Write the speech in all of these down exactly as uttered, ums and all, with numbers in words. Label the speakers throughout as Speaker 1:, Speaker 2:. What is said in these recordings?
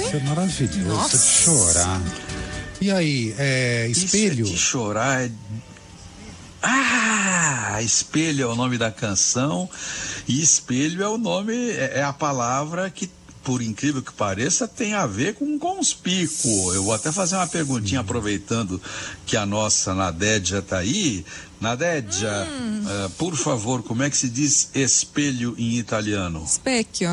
Speaker 1: Isso é maravilhoso. Nossa. De chorar. E aí, é, espelho?
Speaker 2: Isso é de chorar é... Ah, espelho é o nome da canção e espelho é o nome, é, é a palavra que, por incrível que pareça, tem a ver com conspícuo. Eu vou até fazer uma perguntinha, aproveitando que a nossa Nadédia tá aí. Nadédia, hum. uh, por favor, como é que se diz espelho em italiano?
Speaker 3: Specchio.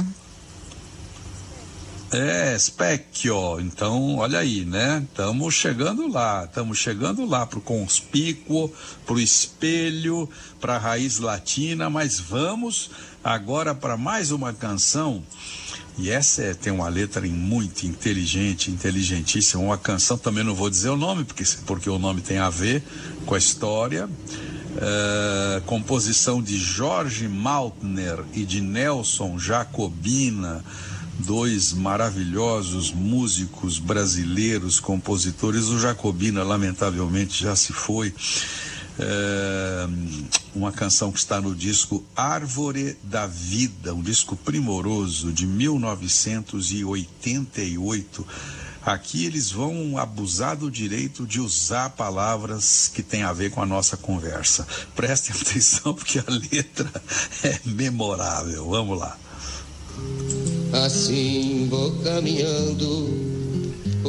Speaker 2: É, specchio. Então, olha aí, né? Estamos chegando lá, estamos chegando lá pro conspícuo, pro espelho, pra raiz latina, mas vamos agora para mais uma canção. E essa é, tem uma letra muito inteligente, inteligentíssima, uma canção, também não vou dizer o nome, porque, porque o nome tem a ver com a história. Uh, composição de Jorge Maltner e de Nelson Jacobina, dois maravilhosos músicos brasileiros, compositores. O Jacobina, lamentavelmente, já se foi. É, uma canção que está no disco Árvore da Vida, um disco primoroso de mil novecentos e oitenta e oito. Aqui eles vão abusar do direito de usar palavras que têm a ver com a nossa conversa. Prestem atenção, porque a letra é memorável. Vamos lá.
Speaker 4: Assim vou caminhando